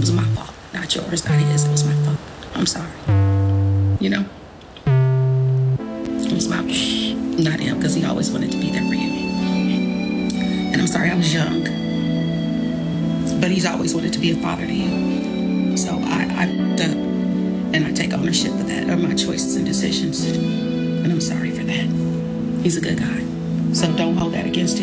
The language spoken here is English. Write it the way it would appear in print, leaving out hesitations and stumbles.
was my fault, not yours, not his. It was my fault. I'm sorry. You know? It was my fault, not him, because he always wanted to be there for you. And I'm sorry I was young, but he's always wanted to be a father to you. So I fucked up, and I take ownership of that, of my choices and decisions. And I'm sorry for that. He's a good guy. So don't hold that against him.